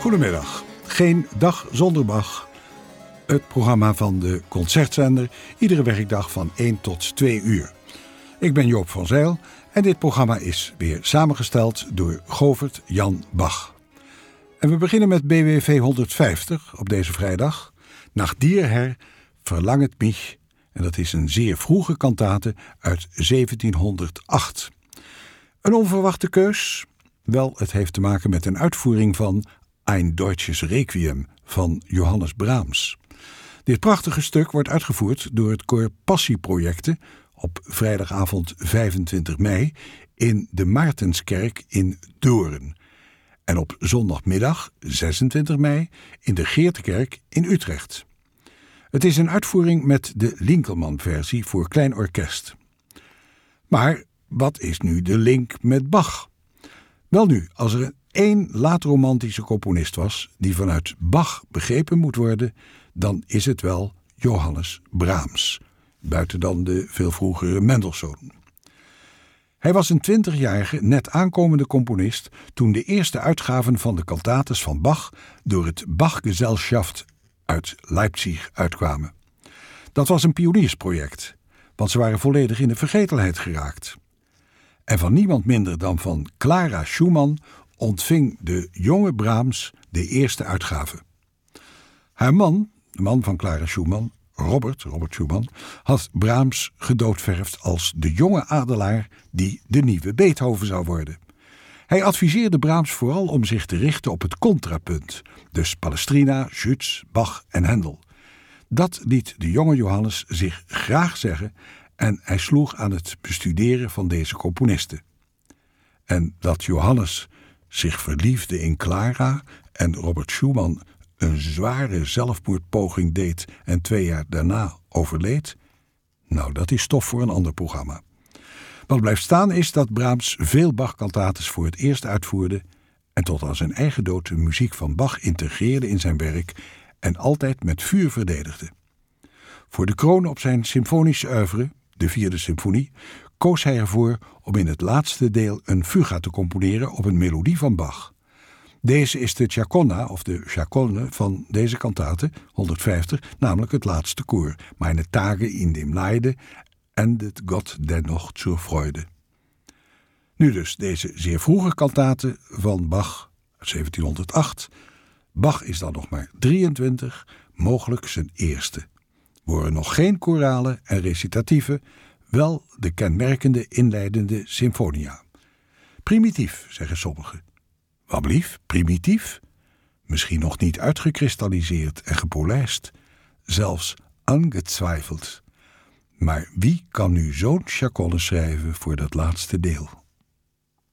Goedemiddag. Geen dag zonder Bach. Het programma van de Concertzender. Iedere werkdag van 1 tot 2 uur. Ik ben Joop van Zijl en dit programma is weer samengesteld door Govert Jan Bach. En we beginnen met BWV 150 op deze vrijdag. Nach dir, Herr, verlanget mich. En dat is een zeer vroege kantate uit 1708. Een onverwachte keus? Wel, het heeft te maken met een uitvoering van Ein Deutsches Requiem van Johannes Brahms. Dit prachtige stuk wordt uitgevoerd door het koor Passieprojecten op vrijdagavond 25 mei in de Maartenskerk in Doorn. En op zondagmiddag 26 mei in de Geertekerk in Utrecht. Het is een uitvoering met de Linkelman-versie voor klein orkest. Maar wat is nu de link met Bach? Welnu, als er één laatromantische componist was die vanuit Bach begrepen moet worden, dan is het wel Johannes Brahms, buiten dan de veel vroegere Mendelssohn. Hij was een 20-jarige, net aankomende componist toen de eerste uitgaven van de cantates van Bach door het Bachgesellschaft uit Leipzig uitkwamen. Dat was een pioniersproject, want ze waren volledig in de vergetelheid geraakt. En van niemand minder dan van Clara Schumann ontving de jonge Brahms de eerste uitgave. Haar man, de man van Clara Schumann, Robert Schumann, had Brahms gedoodverfd als de jonge adelaar die de nieuwe Beethoven zou worden. Hij adviseerde Brahms vooral om zich te richten op het contrapunt, dus Palestrina, Schütz, Bach en Händel. Dat liet de jonge Johannes zich graag zeggen en hij sloeg aan het bestuderen van deze componisten. En dat Johannes zich verliefde in Clara en Robert Schumann een zware zelfmoordpoging deed en 2 jaar daarna overleed? Nou, dat is stof voor een ander programma. Wat blijft staan is dat Brahms veel Bach-cantates voor het eerst uitvoerde en tot aan zijn eigen dood de muziek van Bach integreerde in zijn werk en altijd met vuur verdedigde. Voor de kroon op zijn symfonische oeuvre, de 4e symfonie, koos hij ervoor om in het laatste deel een fuga te componeren op een melodie van Bach. Deze is de Chaconne of de Chaconne van deze kantate, 150, namelijk het laatste koor, Meine Tage in dem Leide endet Gott dennoch zur Freude. Nu dus deze zeer vroege kantate van Bach, 1708. Bach is dan nog maar 23, mogelijk zijn eerste. We horen nog geen koralen en recitatieve, wel de kenmerkende inleidende symfonia. Primitief, zeggen sommigen. Wat blief, primitief? Misschien nog niet uitgekristalliseerd en gepolijst, zelfs angezweifeld. Maar wie kan nu zo'n chaconne schrijven voor dat laatste deel?